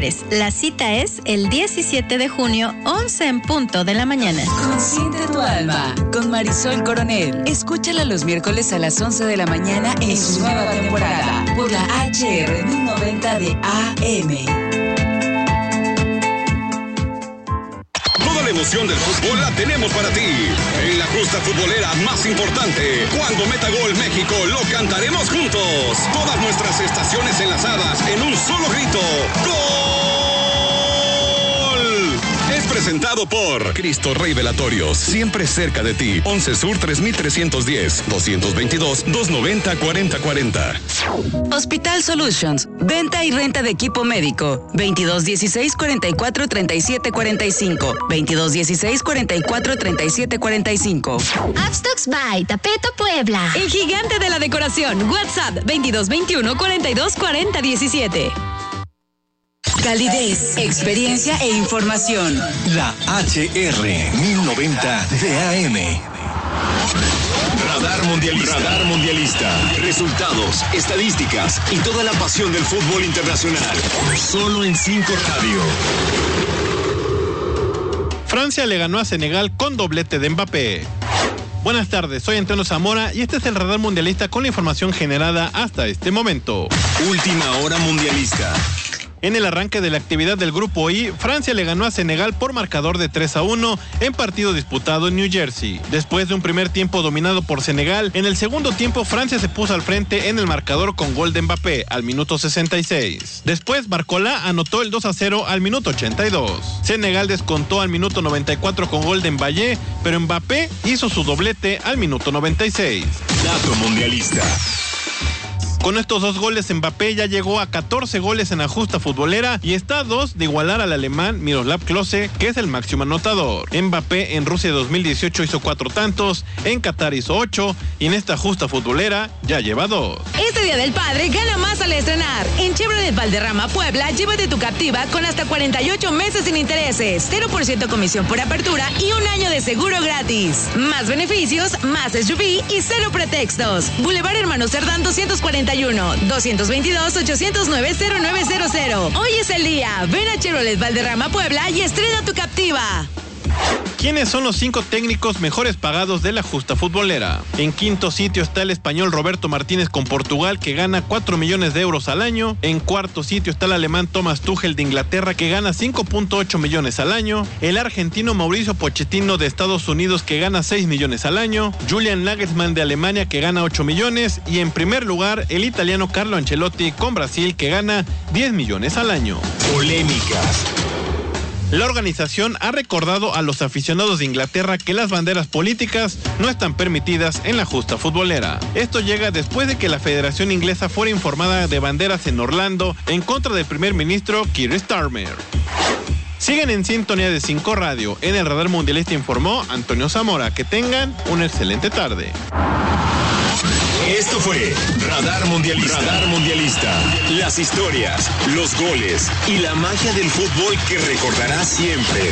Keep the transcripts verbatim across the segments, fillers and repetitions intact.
Express. La cita es el diecisiete de junio, once en punto de la mañana. Consiente tu alma con Marisol Coronel. Escúchala los miércoles a las once de la mañana en su nueva temporada por la H R mil noventa de A M. Toda la emoción del fútbol la tenemos para ti. En la justa futbolera más importante, cuando meta gol México, lo cantaremos juntos. Todas nuestras estaciones enlazadas en un solo grito. ¡Gol! Es presentado por Cristo Rey Velatorios, siempre cerca de ti. once Sur tres mil trescientos diez, doscientos veintidós, doscientos noventa, cuarenta cuarenta. Hospital Solutions, venta y renta de equipo médico. veintidós dieciséis, cuarenta y cuatro, treinta y siete, cuarenta y cinco. veintidós dieciséis, cuarenta y cuatro, treinta y siete, cuarenta y cinco. Upstocks by Tapeto Puebla. El gigante de la decoración. WhatsApp veintidós veintiuno, cuarenta y dos, cuarenta diecisiete. Calidez, experiencia e información. La H R mil noventa de A M. Radar Mundialista. Radar Mundialista. Resultados, estadísticas y toda la pasión del fútbol internacional. Solo en cinco Radio. Francia le ganó a Senegal con doblete de Mbappé. Buenas tardes, soy Antonio Zamora y este es el Radar Mundialista con la información generada hasta este momento. Última hora mundialista. En el arranque de la actividad del Grupo I, Francia le ganó a Senegal por marcador de tres a uno en partido disputado en New Jersey. Después de un primer tiempo dominado por Senegal, en el segundo tiempo Francia se puso al frente en el marcador con gol de Mbappé al minuto sesenta y seis. Después Barcola anotó el dos a cero al minuto ochenta y dos. Senegal descontó al minuto noventa y cuatro con gol de Mbappé, pero Mbappé hizo su doblete al minuto noventa y seis. Dato mundialista. Con estos dos goles, Mbappé ya llegó a catorce goles en la justa futbolera y está a dos de igualar al alemán Miroslav Klose, que es el máximo anotador. Mbappé en Rusia dos mil dieciocho hizo cuatro tantos, en Qatar hizo ocho y en esta justa futbolera ya lleva dos. Este Día del Padre gana más al estrenar. En Chevrolet Valderrama Puebla, llévate tu Captiva con hasta cuarenta y ocho meses sin intereses, cero por ciento comisión por apertura y un año de seguro gratis. Más beneficios, más S U V y cero pretextos. Boulevard Hermano Cerdán doscientos cuarenta y uno, doscientos veintidós, ochocientos nueve, cero nueve cero cero. Hoy es el día. Ven a Chevrolet Valderrama Puebla y estrena tu Captiva. ¿Quiénes son los cinco técnicos mejores pagados de la justa futbolera? En quinto sitio está el español Roberto Martínez con Portugal, que gana cuatro millones de euros al año. En cuarto sitio está el alemán Thomas Tuchel de Inglaterra, que gana cinco punto ocho millones al año. El argentino Mauricio Pochettino de Estados Unidos, que gana seis millones al año. Julian Nagelsmann de Alemania, que gana ocho millones. Y en primer lugar, el italiano Carlo Ancelotti con Brasil, que gana diez millones al año. Polémicas. La organización ha recordado a los aficionados de Inglaterra que las banderas políticas no están permitidas en la justa futbolera. Esto llega después de que la Federación Inglesa fuera informada de banderas en Orlando en contra del primer ministro Keir Starmer. Siguen en sintonía de cinco Radio. En el Radar Mundialista informó Antonio Zamora. Que tengan una excelente tarde. Esto fue Radar Mundialista. Radar Mundialista. Las historias, los goles y la magia del fútbol que recordarás siempre.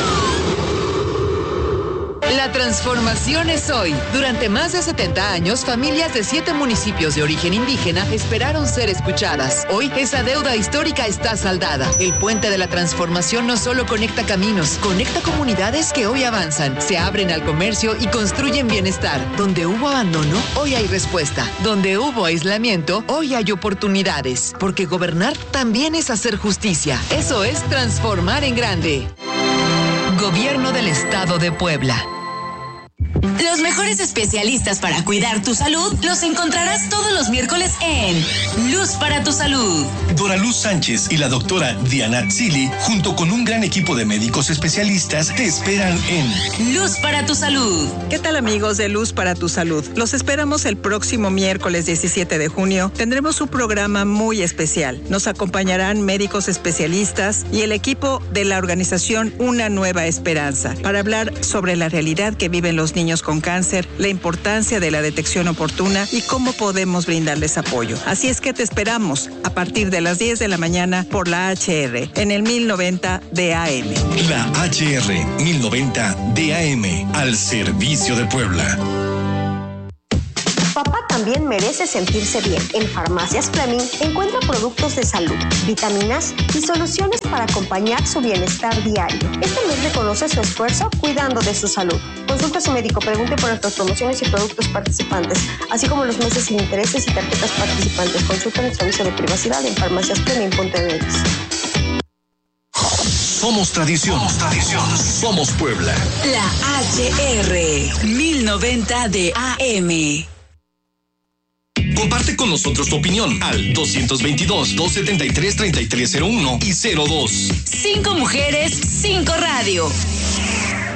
La transformación es hoy. Durante más de setenta años, familias de siete municipios de origen indígena esperaron ser escuchadas. Hoy, esa deuda histórica está saldada. El puente de la transformación no solo conecta caminos, conecta comunidades que hoy avanzan, se abren al comercio y construyen bienestar. Donde hubo abandono, hoy hay respuesta. Donde hubo aislamiento, hoy hay oportunidades. Porque gobernar también es hacer justicia. Eso es transformar en grande. Gobierno del Estado de Puebla. Los mejores especialistas para cuidar tu salud los encontrarás todos los miércoles en Luz para tu Salud. Dora Luz Sánchez y la doctora Diana Zili, junto con un gran equipo de médicos especialistas, te esperan en Luz para tu Salud. ¿Qué tal, amigos de Luz para tu Salud? Los esperamos el próximo miércoles diecisiete de junio. Tendremos un programa muy especial. Nos acompañarán médicos especialistas y el equipo de la organización Una Nueva Esperanza para hablar sobre la realidad que viven los niños con cáncer, la importancia de la detección oportuna y cómo podemos brindarles apoyo. Así es que te esperamos a partir de las diez de la mañana por la H R en el mil noventa de A M. La H R mil noventa de A M, al servicio de Puebla. Papá también también merece sentirse bien. En Farmacias Fleming encuentra productos de salud, vitaminas y soluciones para acompañar su bienestar diario. Este mes reconoce su esfuerzo cuidando de su salud. Consulte a su médico, pregunte por nuestras promociones y productos participantes, así como los meses sin intereses y tarjetas participantes. Consulta nuestro aviso de privacidad en farmacias fleming punto m x. Somos tradición. Somos tradición. Somos Puebla. La H R mil noventa de A M. Comparte con nosotros tu opinión al dos veintidós, dos setenta y tres, treinta y tres cero uno y cero dos. Cinco mujeres, cinco radio.